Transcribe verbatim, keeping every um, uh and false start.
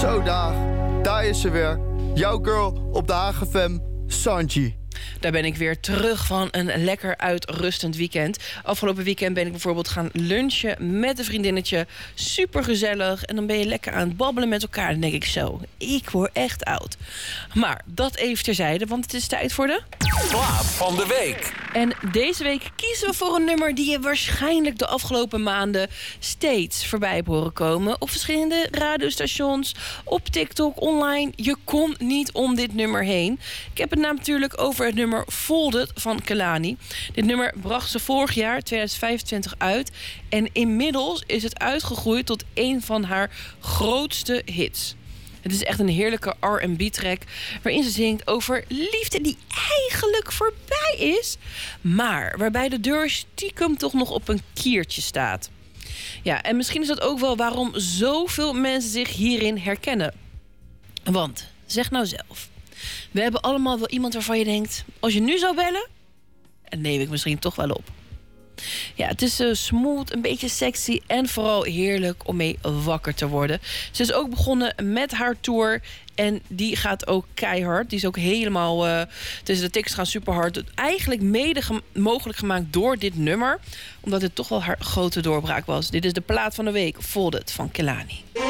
Zo Daag, daar is ze weer. Jouw girl op de H G F M, Sanji. Daar ben ik weer terug van een lekker uitrustend weekend. Afgelopen weekend ben ik bijvoorbeeld gaan lunchen met een vriendinnetje. Super gezellig. En dan ben je lekker aan het babbelen met elkaar. Dan denk ik zo, ik word echt oud. Maar dat even terzijde, want het is tijd voor de... Plaat van de week. En deze week kiezen we voor een nummer die je waarschijnlijk de afgelopen maanden steeds voorbij hebt horen komen. Op verschillende radiostations, op TikTok, online. Je kon niet om dit nummer heen. Ik heb het natuurlijk over het nummer Folded van Kehlani. Dit nummer bracht ze vorig jaar, tweeduizend vijfentwintig, uit. En inmiddels is het uitgegroeid tot een van haar grootste hits. Het is echt een heerlijke R en B-track waarin ze zingt over liefde die eigenlijk voorbij is, maar waarbij de deur stiekem toch nog op een kiertje staat. Ja, en misschien is dat ook wel waarom zoveel mensen zich hierin herkennen. Want, zeg nou zelf, we hebben allemaal wel iemand waarvan je denkt, als je nu zou bellen, dan neem ik misschien toch wel op. Ja, het is uh, smooth, een beetje sexy en vooral heerlijk om mee wakker te worden. Ze is ook begonnen met haar tour en die gaat ook keihard. Die is ook helemaal, uh, dus de tekst gaan super hard. Eigenlijk mede gem- mogelijk gemaakt door dit nummer, omdat het toch wel haar grote doorbraak was. Dit is de plaat van de week, Folded van Kehlani.